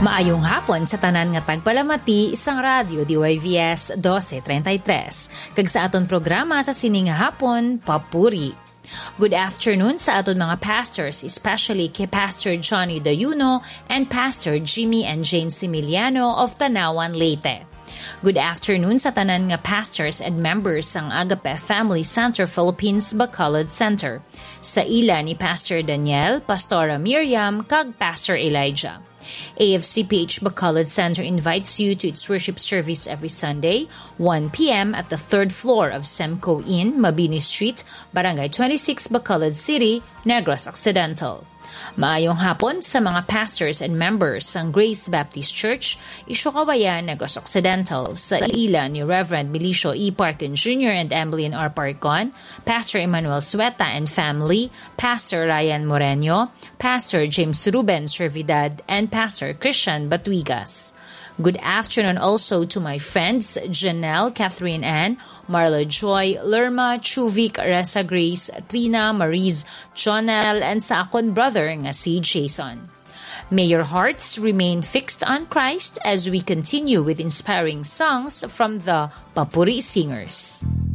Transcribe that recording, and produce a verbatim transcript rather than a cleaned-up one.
Maayong hapon sa tanan nga tagpalamati isang radyo D Y V S twelve thirty-three. Kag sa aton programa sa sining hapon, Papuri. Good afternoon sa aton mga pastors, especially kay Pastor Johnny Dayuno and Pastor Jimmy and Jane Similiano of Tanawan, Leyte. Good afternoon sa tanan nga pastors and members sang Agape Family Center Philippines Bacolod Center. Sa ila ni Pastor Daniel, Pastora Miriam, kag Pastor Elijah. A F C P H Bacolod Center invites you to its worship service every Sunday, one p.m. at the third floor of Semco Inn, Mabini Street, Barangay twenty-six, Bacolod City, Negros Occidental. Maayong hapon sa mga pastors and members ng Grace Baptist Church, Isyokawayan, Negros Occidental, sa ila ni Reverend Milicio E. Parkin Junior and Emmeline R. Parcon, Pastor Emmanuel Sueta and family, Pastor Ryan Moreno, Pastor James Ruben Servidad, and Pastor Christian Batuigas. Good afternoon also to my friends Janelle, Catherine Ann, Marla Joy, Lerma, Chuvik, Ressa Grace, Trina, Mariz, Jonel, and sa akon brother nga si Jason. May your hearts remain fixed on Christ as we continue with inspiring songs from the Papuri Singers.